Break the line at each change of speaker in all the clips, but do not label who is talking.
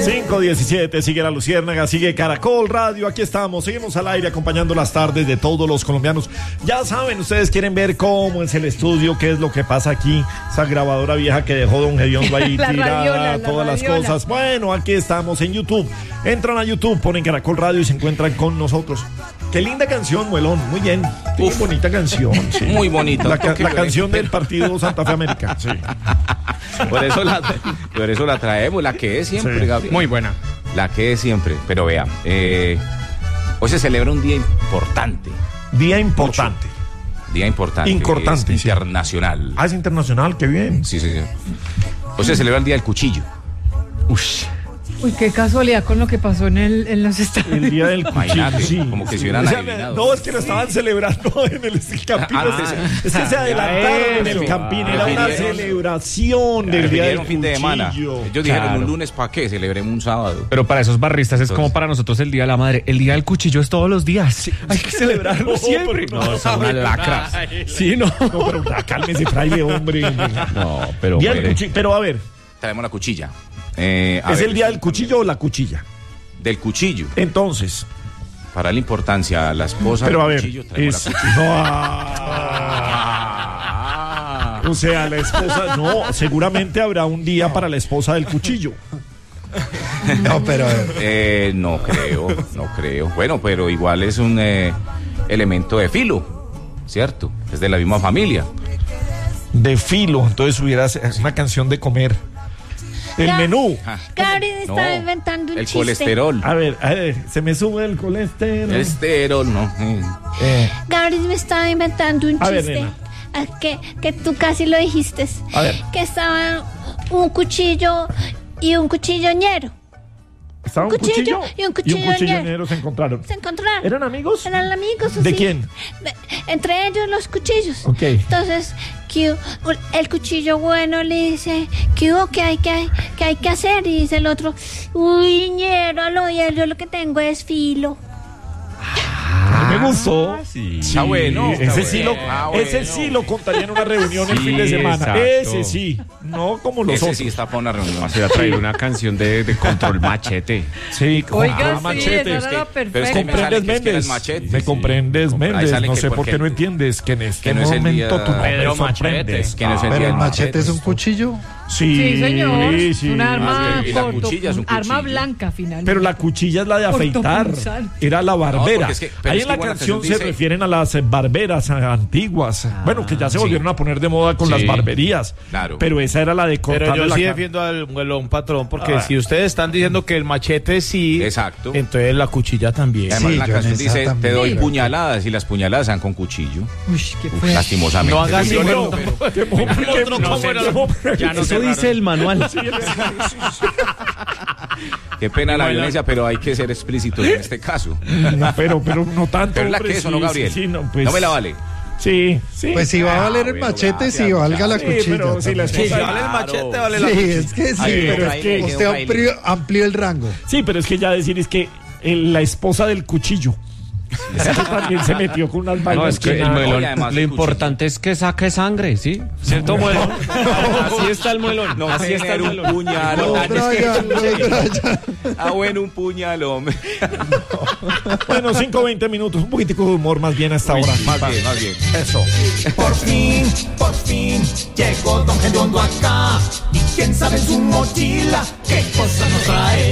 5:17, sigue La Luciérnaga, sigue Caracol Radio, aquí estamos, seguimos al aire acompañando las tardes de todos los colombianos. Ya saben, ustedes quieren ver cómo es el estudio, qué es lo que pasa aquí, esa grabadora vieja que dejó don Gediondo ahí tirada, todas las cosas. Bueno, aquí estamos en YouTube, entran a YouTube, ponen Caracol Radio y se encuentran con nosotros. Qué linda canción, Muelón, muy bien, muy bonita canción. Sí.
Muy bonita.
La canción del partido Santa Fe América, sí.
Por eso la traemos, la que es siempre, sí. Gabriel.
Muy buena.
La que es siempre, pero vea, hoy se celebra un día importante.
Día importante.
Día importante.
Importante.
Es internacional.
Ah, es internacional, qué bien.
Sí. Hoy se celebra el Día del Cuchillo.
Uy, qué casualidad con lo que pasó en los Estados Unidos.
El día del cuchillo, sí.
Como que se hubieran adivinado.
No, es que lo estaban celebrando en el Campín. Es que se adelantaron en el Campín. Era una celebración del día del
fin de semana.
cuchillo.
Ellos dijeron un lunes, ¿para qué? Celebremos un sábado.
Pero para esos barristas es como para nosotros el Día de la Madre. El Día del Cuchillo es todos los días. Sí. Hay que celebrarlo siempre.
No,
son unas lacras. Sí, no.
No, pero cálmese, fraile, hombre.
No, pero...
Día del cuchillo, pero a ver.
Traemos la cuchilla.
¿Es el día del cuchillo o la cuchilla?
Del cuchillo.
Entonces,
para la importancia, la esposa
pero
del
a ver,
cuchillo traemos la cuchilla.
O sea, la esposa, no, seguramente habrá un día para la esposa del cuchillo.
No, pero no creo. Bueno, pero igual es un elemento de filo, ¿cierto? Es de la misma familia.
De filo, entonces hubiera una canción de comer. El menú.
Gabriel está inventando un chiste.
El colesterol.
A ver, se me sube el colesterol.
No.
Gabriel me estaba inventando un chiste.
Ver,
que tú casi lo dijiste.
A ver.
Que estaba un cuchillo y un cuchilloñero.
Estaba un cuchillo
y un cuchilloñero
se encontraron. ¿Eran amigos?
Eran amigos.
¿De
sí.
quién?
Entre ellos los cuchillos.
Ok.
Entonces, el cuchillo bueno le dice, ¿qué hay que hacer? Y dice el otro, uy, ñero, yo lo que tengo es filo.
Me gustó.
Sí. Está bueno.
Ese sí lo contaría en una reunión el fin de semana.
Exacto.
Ese sí. No como los otros.
Ese sí está para una reunión.
Se va a traer una canción de Control Machete.
Sí,
Oiga,
Machete.
eso era
pero es que
comprendes, Méndez. Me comprendes, Méndez. No sé por qué no entiendes que en este momento tú no me sorprendes.
¿Pero el machete es un cuchillo?
Sí,
señor.
Sí.
Una arma
y la cuchilla es un cuchillo.
arma blanca, finalmente.
Pero la cuchilla es la de afeitar. Era la barbera.
No,
ahí en la canción se refieren a las barberas antiguas. Bueno, que ya se volvieron a poner de moda con las barberías.
Claro.
Pero esa era la de cortarle.
Pero yo
la
sí defiendo al Muelón, patrón, porque si ustedes están diciendo que el machete sí,
exacto,
entonces la cuchilla también.
Además,
Sí,
la
yo
canción dice,
también.
te doy puñaladas y las puñaladas sean con cuchillo.
Uy, qué fue.
Lastimosamente.
No hagas
Sí,
eso.
Eso dice el manual.
Qué pena la violencia, pero hay que ser explícitos en este caso.
No, pero no tanto.
Pero la
hombre,
que eso, ¿no, Gabriel?
Sí, no, pues,
no me la vale.
Sí.
Pues si va a valer el machete, sí, valga la cuchilla.
Pero si la
también.
esposa...
Vale el machete, vale la
Sí,
cuchilla.
es que sí,
pero es que
usted amplió el rango.
Sí, pero es que ya decir es que la esposa del cuchillo. Esa también se metió con unas vainas.
No, es que el muelón, lo importante es que saque sangre, ¿sí? ¿Cierto, muelón? Así está el muelón.
No,
así está el
un
muelón.
puñalón. Bueno, un puñalón.
Bueno, 5:20 minutos, un poquitico de humor más bien a esta hora.
Más bien.
Eso.
Por fin, llegó Don Gediondo acá. Y quién sabe en su mochila qué cosa nos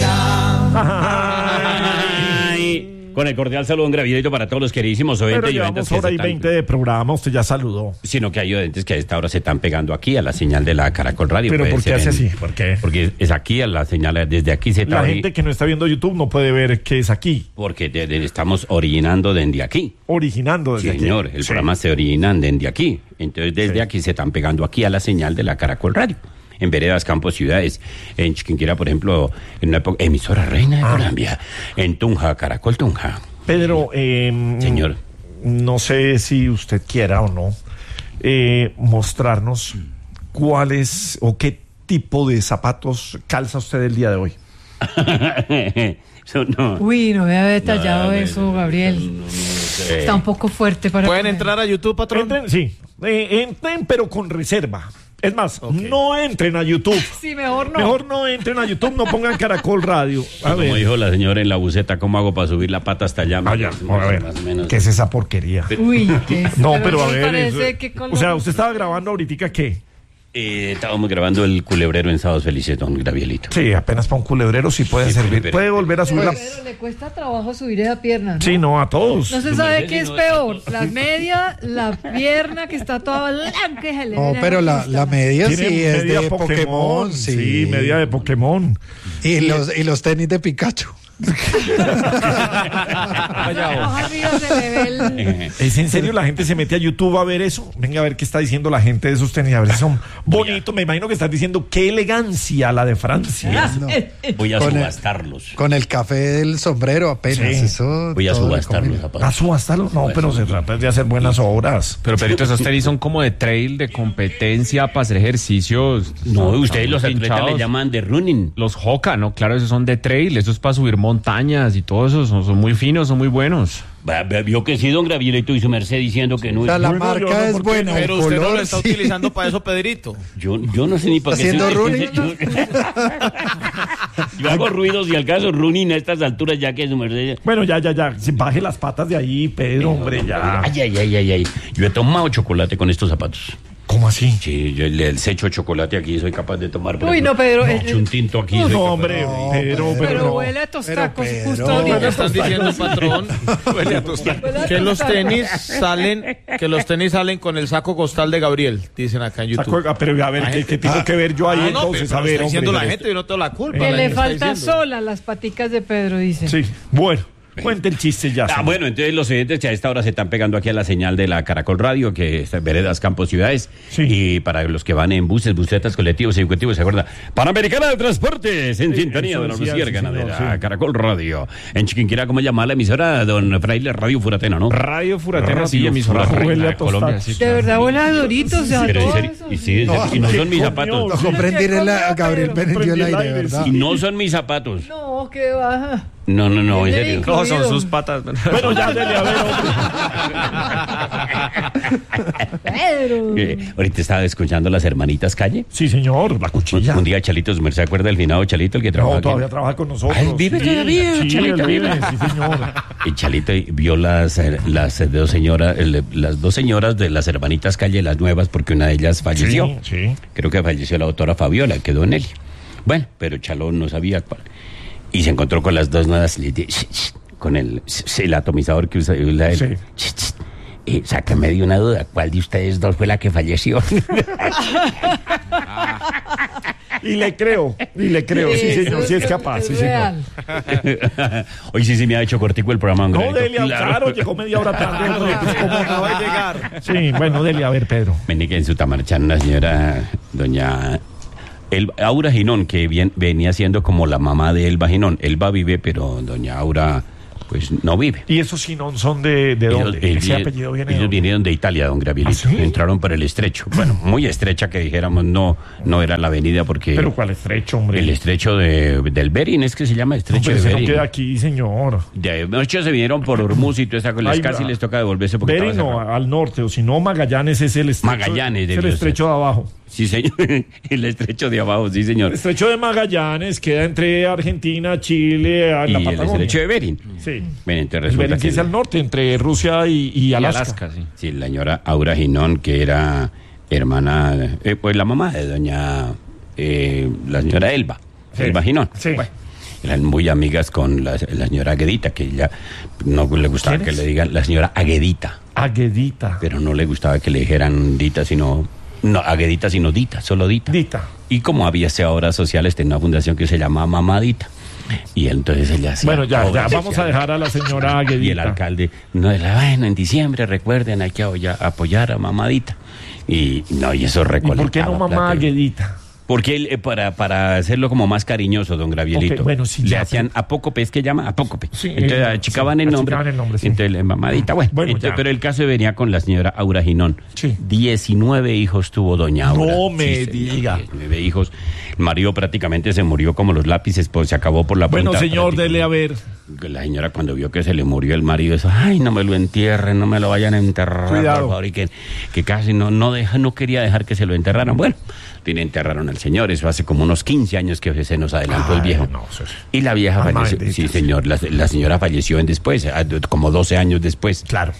traerá.
Con el cordial saludo, un gravidito para todos los queridísimos oyentes.
Pero
y oyentes
llevamos
que
hora y
se están-
20 de programa, usted ya saludó.
Sino que hay oyentes que a esta hora se están pegando aquí a la señal de la Caracol Radio.
Pero
Pues,
¿por qué
se
hace
ven-
así? ¿Por qué?
Porque es aquí a la señal, desde aquí se
La
está
gente que no está viendo YouTube no puede ver que es aquí,
porque estamos originando desde aquí.
originando desde
Señor,
aquí.
el
Sí.
programa se originan desde aquí. Entonces desde
Sí.
aquí se están pegando aquí a la señal de la Caracol Radio. En veredas, campos, ciudades, en Chiquinquirá, por ejemplo, en una época, emisora reina de Colombia, en Tunja, Caracol Tunja.
Pedro,
Señor.
no sé si usted quiera o no mostrarnos cuáles o qué tipo de zapatos calza usted el día de hoy.
Eso no.
Uy, no me había detallado eso, Gabriel.
sé.
Está un poco fuerte para...
¿Pueden entrar a YouTube, patrón?
Entren, sí, entren pero con reserva. Es más, no entren a YouTube.
Sí, mejor no.
Mejor no entren a YouTube, no pongan Caracol Radio.
Como dijo la señora en la buceta, ¿cómo hago para subir la pata hasta allá?
A ver,
más o menos.
¿qué es esa porquería?
Uy, ¿qué es?
No, pero a ver.
Parece que
O sea, ¿usted estaba grabando ahorita qué?
Estábamos grabando el culebrero en Sábados Felices, don Gravielito.
Sí, apenas para un culebrero sí puede servir. Puede volver a subir la...
Pero le cuesta trabajo subir esa pierna, ¿no?
Sí, no, a todos.
No se sabe qué es peor, la media, la pierna que está toda blanca y se le
No,
ve
pero la media
Tiene
sí es
media
de Pokémon.
Sí, media de Pokémon.
Y los tenis de Pikachu.
¿Es en serio? La gente se mete a YouTube a ver eso. Venga a ver qué está diciendo la gente de esos tenis. A ver si son bonitos. Me imagino que estás diciendo qué elegancia la de Francia.
No.
Voy a subastarlos.
Con el café del sombrero apenas.
Sí.
Eso
Voy a
todo
subastar
le
los
combina.
zapatos.
¿A subastarlo? No, pero se trata de hacer buenas obras.
Pero Pedrito, esos tenis son como de trail, de competencia, para hacer ejercicios.
No, ustedes los atletas
hinchados.
le llaman de running.
Los Hoka, ¿no? Claro, esos son de trail, eso es para subir montañas y todo eso, son muy finos, son muy buenos.
Vio que sí, don Gravielito y su merced diciendo que no
O sea,
es.
la
Bueno, yo
marca
no,
es
porque
buena.
Pero
el
usted no
color,
lo está
sí.
utilizando para eso, Pedrito.
Yo no sé ni para qué.
¿Haciendo running?
Yo hago ruidos y al caso running a estas alturas ya que su merced.
Bueno, ya. Baje las patas de ahí, Pedro, hombre, ya.
Ay. Yo he tomado chocolate con estos zapatos.
¿Cómo así?
Sí, yo el hecho chocolate aquí soy capaz de tomar. por
Uy,
ejemplo,
no, Pedro,
un tinto aquí. soy
No,
capaz.
hombre, Pedro,
Pero huele a tostacos
Pero,
justo
Pedro.
ahorita.
Me están diciendo, patrón, que los tenis salen con el saco costal de Gabriel, dicen acá en YouTube.
Pero a ver, ¿qué tengo que ver yo ahí entonces?
pero
A ver,
está diciendo
hombre.
la gente, yo no tengo la culpa.
Que
la
le
gente está
falta
diciendo.
sola las paticas de Pedro, dice.
Sí, bueno, cuente el chiste ya. señor.
Bueno, entonces los oyentes que a esta hora se están pegando aquí a la señal de la Caracol Radio, que está en Veredas, Campos, Ciudades.
Sí.
Y para los que van en buses, busetas, colectivos, ejecutivos, ¿se acuerda? Panamericana de Transportes, en sintonía
eso
de la
decía,
Lucía
sí,
Ganadera,
señor, sí.
Caracol Radio. En Chiquinquirá, ¿cómo llama la emisora? Don Fraile, Radio Furatena, ¿no?
Radio Furatena, sí,
Radio
emisora
Furatena.
reina de
Huele a
Colombia.
tostacos.
Sí,
De verdad, buenas Doritos, o sea,
Pero en
todo
serio,
eso.
y sí, y no son mis zapatos.
Lo comprendí a Gabriel vendió el aire, ¿verdad?
Y no son mis zapatos.
No, qué baja.
No, en serio.
No, son sus patas.
Bueno, ya, dele, a ver,
Pedro.
Ahorita estaba escuchando Las Hermanitas Calle.
Sí, señor, la cuchilla.
Un día Chalito, ¿se acuerda del finado Chalito, el que trabajaba
No,
aquí?
todavía trabaja con nosotros.
Ah, ¿él vive todavía?
Sí,
Chalito
él vive,
vive.
sí, señor.
Y Chalito vio las dos señoras de Las Hermanitas Calle, las nuevas, porque una de ellas falleció.
Sí.
Creo que falleció la doctora Fabiola, quedó en él. Bueno, pero Chalón no sabía cuál. Y se encontró con las dos nuevas y le dijo, con el atomizador que usa él.
Sí.
Sácame de una duda, ¿cuál de ustedes dos fue la que falleció?
Y le creo, sí, señor, sí es capaz, sí, señor.
Real.
Hoy sí me ha hecho cortico el programa.
No,
Granito.
Delia, claro, llegó media hora tarde. hombre, pues, ¿cómo no va a llegar? Sí, bueno, Delia, a ver, Pedro.
Vení que en su tamarchán una señora, doña Aura Ginón, que venía siendo como la mamá de Elba Ginón. Elba vive, pero doña Aura, pues no vive.
¿Y esos Sinón son de dónde? Ese apellido viene de
ellos
dónde?
vinieron de Italia, don Gravielito.
¿Ah, sí?
Entraron por el estrecho. Bueno, muy estrecha que dijéramos, no era la avenida porque...
Pero ¿cuál estrecho, hombre?
El estrecho del Bering, es que se llama estrecho
Hombre,
de
ese no
Bering.
queda aquí, señor.
De noche se vinieron por Hormuz y toda esa cosa,
Ahí
casi
va.
les toca devolverse porque
Bering
estaba
no,
cerrado.
al norte, o si no, Magallanes es el estrecho.
Magallanes
es el
debió ser.
estrecho de abajo.
Sí, señor. El estrecho de abajo, sí, señor.
El estrecho de Magallanes queda entre Argentina, Chile, en
Y
la
el
Patagonia.
estrecho de Bering.
Sí.
Bueno, entonces
El
resulta
Bering sí
que...
es al norte, entre Rusia y Alaska.
Alaska, sí.
Sí, la señora Aura Ginón, que era hermana, pues la mamá de doña, la señora Elba,
Sí.
Elba Ginón.
Sí.
Bueno, eran muy amigas con la señora Aguedita, que ella no le gustaba
¿Quién
que
es?
le digan la señora Aguedita,
Aguedita.
pero no le gustaba que le dijeran Dita, sino, no, Aguedita, sino Dita, solo Dita.
Dita.
Y como había obras sociales, tenía una fundación que se llamaba Mamadita. Y entonces ella hacía
Bueno, ya,
obras
vamos a
sociales.
dejar a la señora Aguedita.
Y el alcalde, bueno, en diciembre, recuerden, hay que apoyar a Mamadita. Y no, y eso
¿Y
recolectaba
por qué no mamá
plata.
Aguedita?
Porque él, para hacerlo como más cariñoso, don Gravielito,
Ok, bueno, sí,
le
ya,
hacían apócope, es que llama apócope.
Sí,
Entonces achicaban el nombre.
achicaban el nombre, sí.
Entonces, Mamadita, bueno,
Bueno,
entonces,
ya.
pero el caso venía con la señora Aura Ginón.
Sí.
19 hijos tuvo doña Aura.
No me
señor,
diga.
19 hijos. El marido prácticamente se murió como los lápices, pues se acabó por la punta.
Bueno, señor, dele a ver.
La señora cuando vio que se le murió el marido, eso, ay, no me lo entierren, no me lo vayan a enterrar,
Cuidado.
por favor, y que casi no quería dejar que se lo enterraran. Bueno, enterraron al señor, eso hace como unos 15 años que se nos adelantó el viejo.
No, eso es-
Y la vieja
Alma
falleció.
bendita.
Sí, señor, la señora falleció después, como 12 años después.
Claro.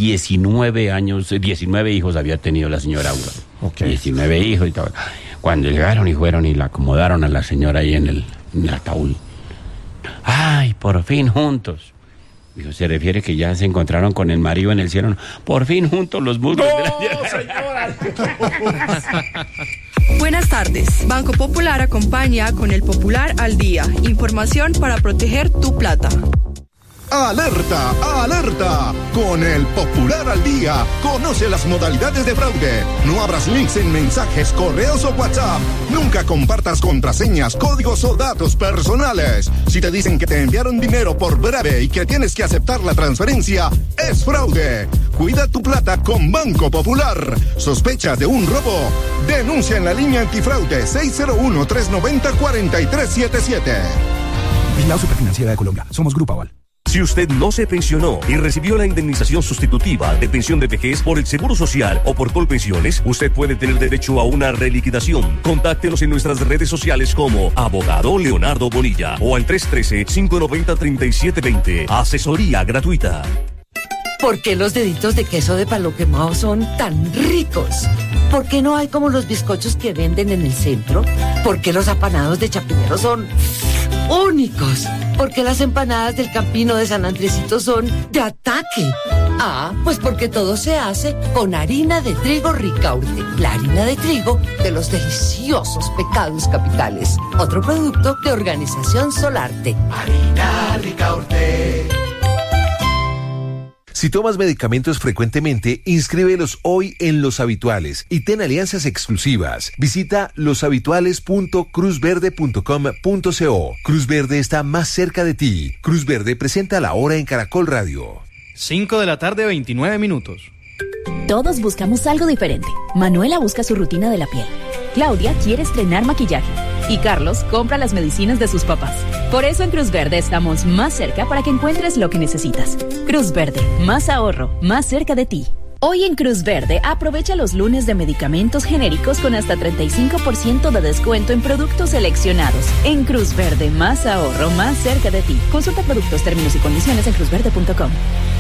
19 hijos había tenido la señora Aura.
Ok.
19 hijos y todo. Cuando llegaron y fueron y la acomodaron a la señora ahí en el ataúd. Ay, por fin juntos. Dijo, se refiere que ya se encontraron con el marido en el cielo. Por fin juntos los muslos de la
Buenas tardes. Banco Popular acompaña con el Popular al Día. Información para proteger tu plata.
¡Alerta! ¡Alerta! Con el Popular al Día, conoce las modalidades de fraude. No abras links en mensajes, correos o WhatsApp. Nunca compartas contraseñas, códigos o datos personales. Si te dicen que te enviaron dinero por breve y que tienes que aceptar la transferencia, es fraude. Cuida tu plata con Banco Popular. ¿Sospecha de un robo? Denuncia en la línea antifraude 601-390-4377.
Vigilado Superfinanciera de Colombia. Somos Grupo Aval.
Si usted no se pensionó y recibió la indemnización sustitutiva de pensión de vejez por el Seguro Social o por Colpensiones, usted puede tener derecho a una reliquidación. Contáctenos en nuestras redes sociales como Abogado Leonardo Bonilla o al 313-590-3720. Asesoría gratuita.
¿Por qué los deditos de queso de palo quemado son tan ricos? ¿Por qué no hay como los bizcochos que venden en el centro? ¿Por qué los apanados de Chapinero son únicos? ¿Por qué las empanadas del Campino de San Andresito son de ataque? Ah, pues porque todo se hace con harina de trigo Ricaurte, la harina de trigo de los deliciosos Pecados Capitales. Otro producto de Organización Solarte.
Harina Ricaurte.
Si tomas medicamentos frecuentemente, inscríbelos hoy en Los Habituales y ten alianzas exclusivas. Visita loshabituales.cruzverde.com.co. Cruz Verde está más cerca de ti. Cruz Verde presenta La Hora en Caracol Radio.
5:29 p.m.
Todos buscamos algo diferente. Manuela busca su rutina de la piel. Claudia quiere estrenar maquillaje. Y Carlos compra las medicinas de sus papás. Por eso en Cruz Verde estamos más cerca para que encuentres lo que necesitas. Cruz Verde, más ahorro, más cerca de ti. Hoy en Cruz Verde aprovecha los lunes de medicamentos genéricos con hasta 35% de descuento en productos seleccionados. En Cruz Verde, más ahorro, más cerca de ti. Consulta productos, términos y condiciones en cruzverde.com.